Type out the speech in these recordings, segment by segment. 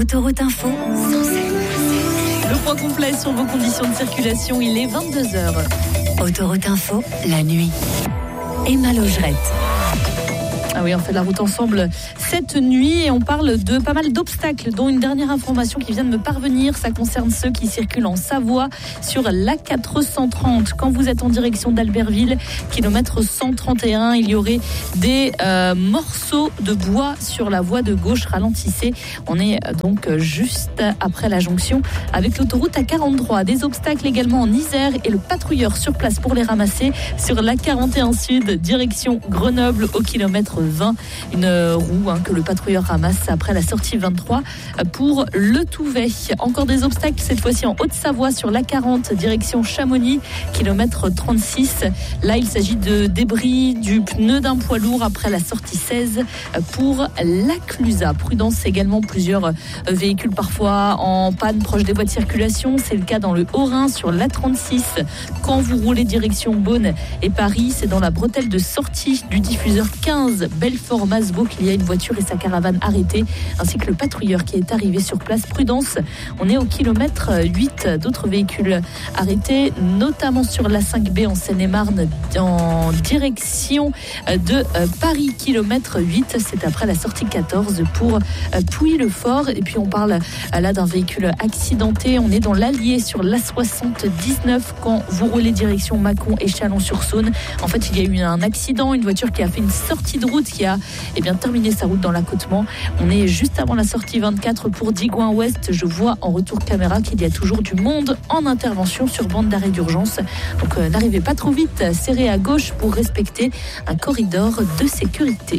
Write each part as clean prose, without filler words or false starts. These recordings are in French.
Autoroute Info. Le point complet sur vos conditions de circulation, il est 22h. Autoroute Info, la nuit. Emma Logerette. Ah oui, on fait la route ensemble cette nuit et on parle de pas mal d'obstacles, dont une dernière information qui vient de me parvenir. Ça concerne ceux qui circulent en Savoie sur l'A430. Quand vous êtes en direction d'Albertville, kilomètre 131, il y aurait des morceaux de bois sur la voie de gauche. Ralentissez. On est donc juste après la jonction avec l'autoroute A43. Des obstacles également en Isère et le patrouilleur sur place pour les ramasser sur l'A41 Sud, direction Grenoble au kilomètre 20, une roue que le patrouilleur ramasse après la sortie 23 pour le Touvet. Encore des obstacles, cette fois-ci en Haute-Savoie sur l'A40, direction Chamonix, kilomètre 36. Là, il s'agit de débris du pneu d'un poids lourd après la sortie 16 pour la Clusaz. Prudence également, plusieurs véhicules parfois en panne proche des voies de circulation. C'est le cas dans le Haut-Rhin sur l'A36. Quand vous roulez direction Beaune et Paris, c'est dans la bretelle de sortie du diffuseur 15 Belfort-Masbos qu'il y a une voiture et sa caravane arrêtée, ainsi que le patrouilleur qui est arrivé sur place. Prudence, on est au kilomètre 8. D'autres véhicules arrêtés, notamment sur la 5B en Seine-et-Marne, en direction de Paris, kilomètre 8. C'est après la sortie 14 pour Pouilly-le-Fort. Et puis on parle là d'un véhicule accidenté. On est dans l'Allier sur l'A79 quand vous roulez direction Mâcon et Chalon-sur-Saône. En fait, il y a eu un accident, une voiture qui a fait une sortie de route, qui a terminé sa route dans l'accotement. On est juste avant la sortie 24 pour Digoin-Ouest. Je vois en retour caméra qu'il y a toujours du monde en intervention sur bande d'arrêt d'urgence. Donc n'arrivez pas trop vite, serrez à gauche pour respecter un corridor de sécurité.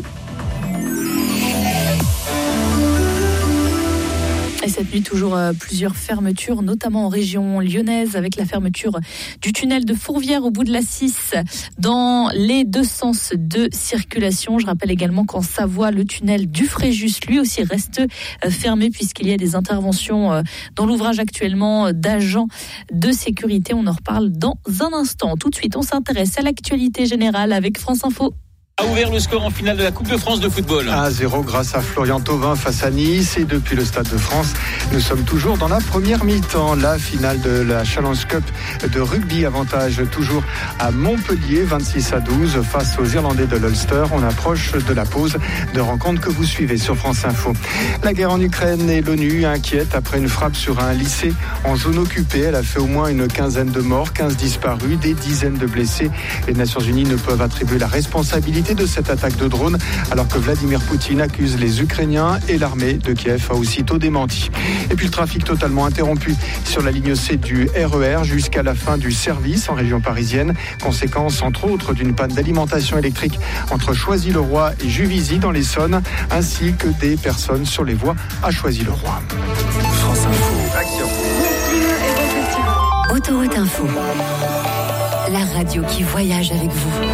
Et cette nuit, toujours plusieurs fermetures, notamment en région lyonnaise, avec la fermeture du tunnel de Fourvière au bout de la 6 dans les deux sens de circulation. Je rappelle également qu'en Savoie, le tunnel du Fréjus, lui aussi, reste fermé puisqu'il y a des interventions dans l'ouvrage actuellement d'agents de sécurité. On en reparle dans un instant. Tout de suite, on s'intéresse à l'actualité générale avec France Info. A ouvert le score en finale de la Coupe de France de football. 1-0 grâce à Florian Thauvin face à Nice. Et depuis le Stade de France, nous sommes toujours dans la première mi-temps. La finale de la Challenge Cup de rugby, avantage toujours à Montpellier, 26-12 face aux Irlandais de l'Ulster. On approche de la pause de rencontre que vous suivez sur France Info. La guerre en Ukraine et l'ONU inquiète après une frappe sur un lycée en zone occupée. Elle a fait au moins une quinzaine de morts, 15 disparus, des dizaines de blessés. Les Nations Unies ne peuvent attribuer la responsabilité de cette attaque de drone, alors que Vladimir Poutine accuse les Ukrainiens et l'armée de Kiev a aussitôt démenti. Et puis le trafic totalement interrompu sur la ligne C du RER jusqu'à la fin du service en région parisienne. Conséquence entre autres d'une panne d'alimentation électrique entre Choisy-le-Roi et Juvisy dans l'Essonne, ainsi que des personnes sur les voies à Choisy-le-Roi. France Info, action. Autoroute Info, la radio qui voyage avec vous.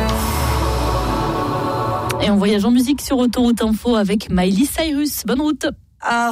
Et on voyage en musique sur Autoroute Info avec Miley Cyrus. Bonne route.